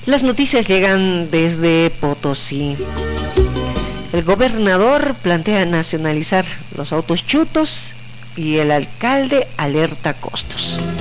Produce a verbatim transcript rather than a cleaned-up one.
Las noticias llegan desde Potosí. El gobernador plantea nacionalizar los autos chutos y el alcalde alerta costos.